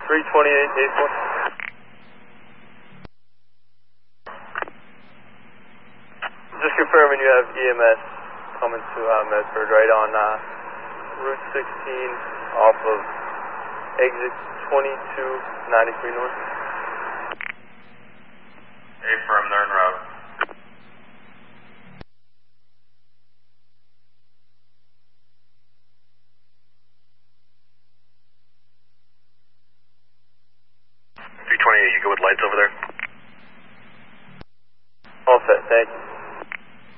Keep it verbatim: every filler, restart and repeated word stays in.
three twenty-eight, eight four. Just confirming you have E M S coming to uh, Medford right on uh, Route sixteen off of exit twenty-two ninety-three North. A firm, they're en route. three twenty-eight, you go with lights over there? All set, thank you.